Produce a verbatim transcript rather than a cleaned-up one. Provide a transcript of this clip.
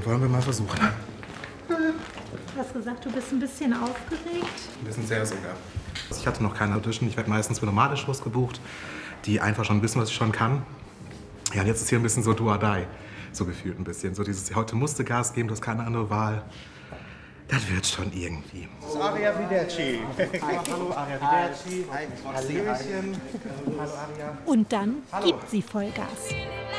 wollen wir mal versuchen. Du hast gesagt, du bist ein bisschen aufgeregt. Ein bisschen sehr sogar. Ich hatte noch keine Audition. Ich werde meistens für normale Shows gebucht, die einfach schon wissen, was ich schon kann. Ja, und jetzt ist hier ein bisschen so do or die. So gefühlt ein bisschen. So dieses, heute musste Gas geben, du hast keine andere Wahl. Das wird schon irgendwie. Das ist Arrivederci. Hallo, Arrivederci. Hallöchen. Hallo, Aria. Und dann gibt sie Vollgas.